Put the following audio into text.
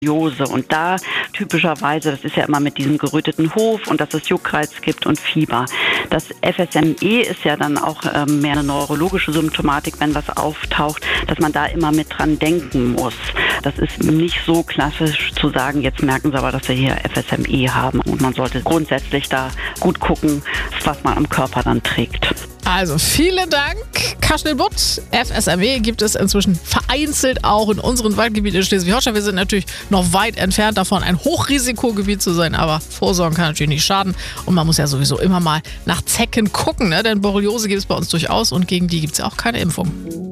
Borreliose. Und da typischerweise, das ist ja immer mit diesem geröteten Hof und dass es Juckreiz gibt und Fieber. Das FSME ist ja dann auch mehr eine neurologische Symptomatik, wenn was auftaucht, dass man da immer mit dran denken muss. Das ist nicht so klassisch zu sagen, jetzt merken Sie aber, dass Sie hier FSME haben. Und man sollte grundsätzlich da gut gucken, was man am Körper dann trägt. Also vielen Dank, Kaschnil Butt. FSME gibt es inzwischen vereinzelt auch in unseren Waldgebieten in Schleswig-Holstein. Wir sind natürlich noch weit entfernt davon, ein Hochrisikogebiet zu sein, aber Vorsorgen kann natürlich nicht schaden. Und man muss ja sowieso immer mal nach Zecken gucken, ne? Denn Borreliose gibt es bei uns durchaus und gegen die gibt es ja auch keine Impfung.